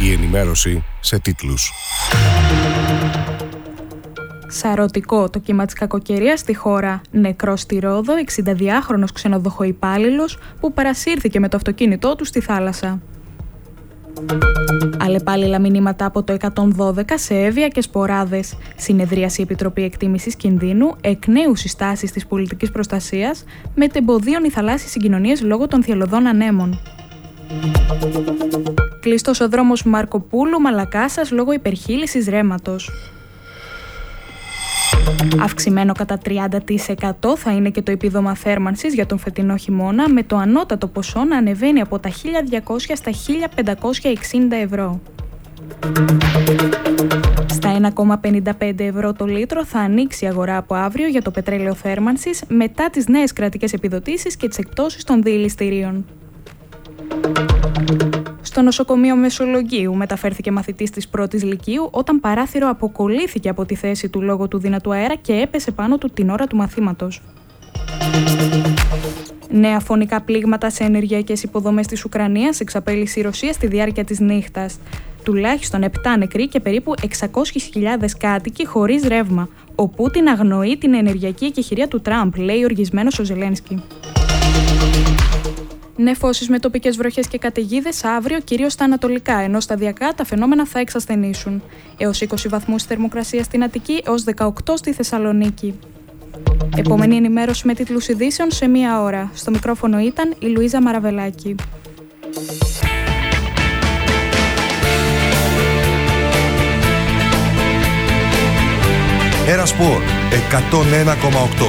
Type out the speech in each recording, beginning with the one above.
Η ενημέρωση σε τίτλους. Σαρωτικό το κύμα της κακοκαιρίας στη χώρα. Νεκρός στη Ρόδο, 62χρονος ξενοδοχοϊπάλληλος που παρασύρθηκε με το αυτοκίνητό του στη θάλασσα. Αλλεπάλληλα μηνύματα από το 112 σε Εύβοια και Σποράδες. Συνεδρίασε η Επιτροπή Εκτίμησης Κινδύνου, εκ νέου συστάσεις της πολιτικής προστασίας, μετεμποδίων οι θαλάσσιες συγκοινωνίες λόγω των θυελλωδών ανέμων. Κλειστός ο δρόμος Μαρκοπούλου Μαλακάσας λόγω υπερχείλησης ρέματος. Αυξημένο κατά 30% θα είναι και το επίδομα θέρμανσης για τον φετινό χειμώνα, με το ανώτατο ποσό να ανεβαίνει από τα 1.200 στα 1.560 ευρώ. Στα 1,55 ευρώ το λίτρο θα ανοίξει η αγορά από αύριο για το πετρέλαιο θέρμανσης, μετά τις νέες κρατικές επιδοτήσεις και τις εκπτώσεις των διελιστηρίων. Στο νοσοκομείο Μεσολογγίου μεταφέρθηκε μαθητής της πρώτης λυκείου όταν παράθυρο αποκολλήθηκε από τη θέση του λόγω του δυνατού αέρα και έπεσε πάνω του την ώρα του μαθήματος. Νέα φωνικά πλήγματα σε ενεργειακές υποδομές της Ουκρανίας εξαπέλυσε η Ρωσία στη διάρκεια της νύχτας. Τουλάχιστον 7 νεκροί και περίπου 600.000 κάτοικοι χωρίς ρεύμα. Ο Πούτιν αγνοεί την ενεργειακή εκεχηρία του Τραμπ, λέει οργισμένος ο Ζελένσκι. Νεφώσεις με τοπικές βροχές και καταιγίδες αύριο κυρίως στα ανατολικά, ενώ σταδιακά τα φαινόμενα θα εξασθενήσουν. Έως 20 βαθμούς θερμοκρασία στην Αττική, έως 18 στη Θεσσαλονίκη. Επόμενη ενημέρωση με τίτλους ειδήσεων σε 1 ώρα. Στο μικρόφωνο ήταν η Λουίζα Μαραβελάκη. Ένα Σπορ 101,8.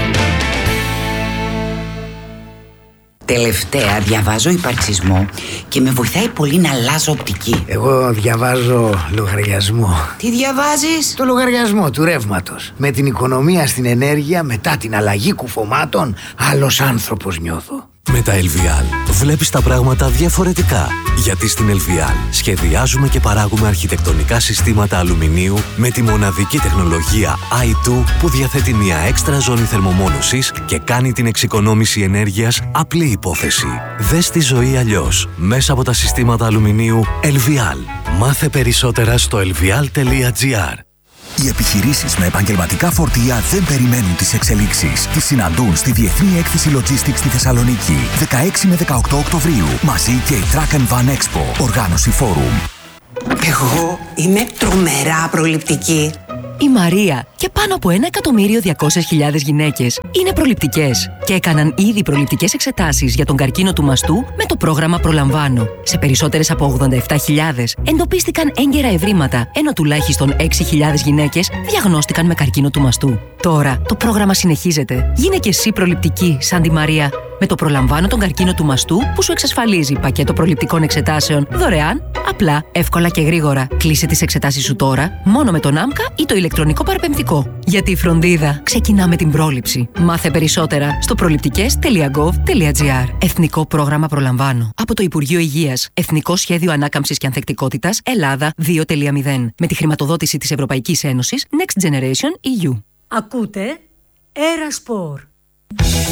Τελευταία διαβάζω υπαρξισμό και με βοηθάει πολύ να αλλάζω οπτική. Εγώ διαβάζω λογαριασμό. Τι διαβάζεις? Το λογαριασμό του ρεύματος. Με την οικονομία στην ενέργεια, μετά την αλλαγή κουφωμάτων, άλλος άνθρωπος νιώθω. Με τα LVL βλέπεις τα πράγματα διαφορετικά. Γιατί στην LVL σχεδιάζουμε και παράγουμε αρχιτεκτονικά συστήματα αλουμινίου με τη μοναδική τεχνολογία i2 που διαθέτει μια έξτρα ζώνη θερμομόνωσης και κάνει την εξοικονόμηση ενέργειας απλή υπόθεση. Δες τη ζωή αλλιώς μέσα από τα συστήματα αλουμινίου LVL. Μάθε περισσότερα στο lvl.gr. Οι επιχειρήσεις με επαγγελματικά φορτία δεν περιμένουν τις εξελίξεις. Τις συναντούν στη Διεθνή Έκθεση Logistics στη Θεσσαλονίκη, 16 με 18 Οκτωβρίου. Μαζί και η Truck and Van Expo, οργάνωση Forum. Εγώ είμαι τρομερά προληπτική. Η Μαρία και πάνω από 1.200.000 γυναίκες είναι προληπτικές και έκαναν ήδη προληπτικές εξετάσεις για τον καρκίνο του μαστού με το πρόγραμμα Προλαμβάνω. Σε περισσότερες από 87.000 εντοπίστηκαν έγκαιρα ευρήματα, ενώ τουλάχιστον 6.000 γυναίκες διαγνώστηκαν με καρκίνο του μαστού. Τώρα το πρόγραμμα συνεχίζεται. Γίνε και εσύ προληπτική σαν τη Μαρία. Με το Προλαμβάνω τον καρκίνο του μαστού που σου εξασφαλίζει πακέτο προληπτικών εξετάσεων δωρεάν, απλά, εύκολα και γρήγορα. Κλείσε τις εξετάσεις σου τώρα, μόνο με τον ΆΜΚΑ ή το ηλεκτρονικό παραπεμφτικό. Γιατί η φροντίδα ξεκινά με την πρόληψη. Μάθε περισσότερα στο προληπτικές.gov.gr. Εθνικό πρόγραμμα Προλαμβάνω. Από το Υπουργείο Υγείας. Εθνικό Σχέδιο Ανάκαμψης και Ανθεκτικότητας Ελλάδα 2.0. Με τη χρηματοδότηση της Ευρωπαϊκής Ένωσης Next Generation EU. Ακούτε Ένα Σπορ.